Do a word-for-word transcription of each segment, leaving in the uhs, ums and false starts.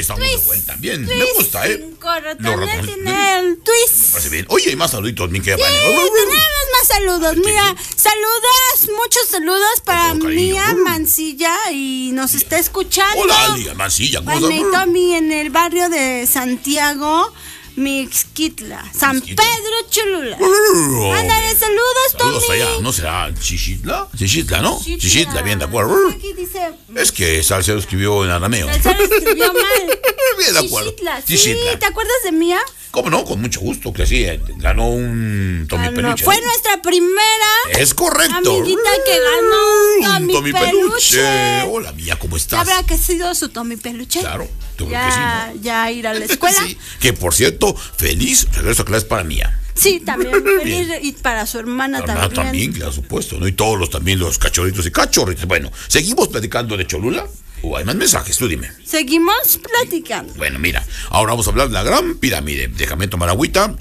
estamos twist, de vuelta. Bien, twist, me gusta, ¿eh? cinco ratones Los ratones. tiene el twist. Me parece bien. Oye, hay más saluditos, mi querida Sí, Vane. tenemos más saludos. Mira, saludos, muchos saludos para Con cariño. Mía Mancilla y nos está escuchando. Hola, Liga Mancilla, ¿cómo Juan y estás? Tommy en el barrio de Santiago, Mixquitla, San Mixquitla. Pedro Cholula. Oh, Ándale, saludos, Tommy. Saludos allá, ¿no será Chichitla? Chichitla, ¿no? Chichitla. Chichitla, bien, de acuerdo. Aquí dice. Es que Salcedo escribió en arameo. Salcedo escribió mal. Bien, de acuerdo. Chichitla. Sí, Chichitla. ¿te acuerdas de Mía? ¿Cómo no? Con mucho gusto, que sí, eh, ganó un Tommy Ah, no, Peluche. fue ¿no? nuestra primera Es correcto. amiguita que ganó un Mm, Tommy, Peluche. Hola, Mía, ¿cómo estás? ¿Sabrá que ha sido su Tommy Peluche? Claro, tú creo Ya, que sí, ¿no? ya ir a la escuela. Sí, que por cierto, feliz regreso a clases para Mía. Sí, también feliz y para su hermana Ah, también. también, claro, supuesto, ¿no? Y todos los también los cachorritos y cachorritos. Bueno, ¿seguimos platicando de Cholula? ¿O hay más mensajes? Tú dime. Seguimos platicando. Bueno, mira, ahora vamos a hablar de la Gran Pirámide. Déjame tomar agüita.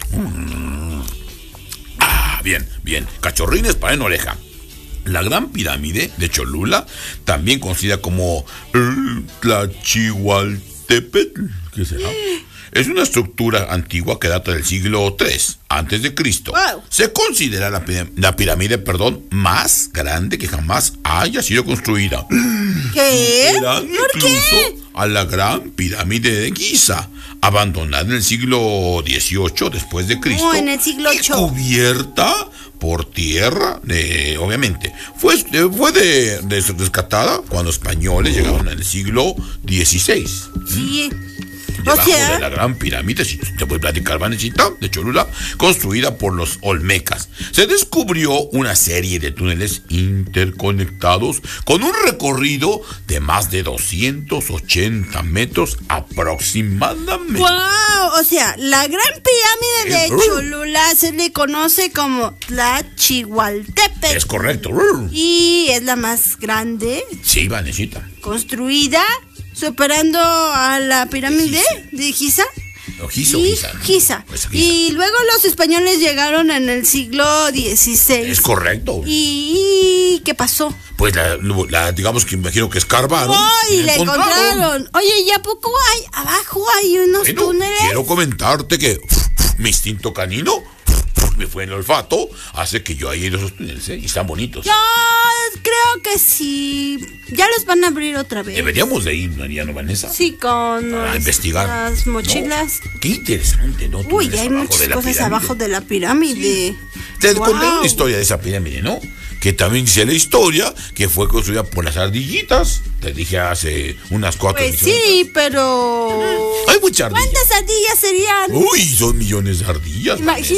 Ah, bien, bien. Cachorrines para en oreja. La Gran Pirámide de Cholula, también conocida como el Tlachihualtepetl, ¿qué será? Es una estructura antigua que data del siglo tres antes de Cristo. Wow. Se considera la, pira- la pirámide, perdón, más grande que jamás haya sido construida. ¿Qué? Superando ¿Por qué? incluso a la Gran Pirámide de Giza, abandonada en el siglo dieciocho después de Cristo. No, en el siglo y ocho. cubierta por tierra, de, obviamente. Fue, fue de, de- rescatada cuando españoles llegaron en el siglo dieciséis. Sí. O Debajo sea, de la Gran Pirámide, si te voy a platicar, Vanecita, de Cholula, construida por los olmecas. Se descubrió una serie de túneles interconectados con un recorrido de más de doscientos ochenta metros aproximadamente. wow, o sea, la Gran Pirámide de Eh, uh. Cholula se le conoce como Tlachihualtepetl. Es correcto. Y es la más grande Sí, Vanecita. construida, superando a la pirámide de Giza. O Giza, o y Giza, ¿no? Giza. Pues, Giza. Y luego los españoles llegaron en el siglo dieciséis. Es correcto. ¿Y qué pasó? Pues la, la- digamos que imagino que escarbaron. ¡Ay, y la encontraron! Oye, ¿y a poco hay abajo hay unos Bueno, túneles? quiero comentarte que mi instinto canino me fue en el olfato, hace que yo haya ido a esos túneles, ¿eh? Y están bonitos. Yo creo que sí. Ya los van a abrir otra vez. Deberíamos de ir, Mariano, Vanessa. Sí, con A las- investigar. las mochilas. No, qué interesante, ¿no? Uy, Túneles hay abajo muchas de la cosas pirámide. abajo de la pirámide. Te Wow. conté una historia de esa pirámide, ¿no? Que también dice la historia que fue construida por las ardillitas. Te dije hace unas cuatro Pues emisiones. sí, pero... Hay muchas ardillas. ¿Cuántas ardillas serían? Uy, son millones de ardillas. Imagínate.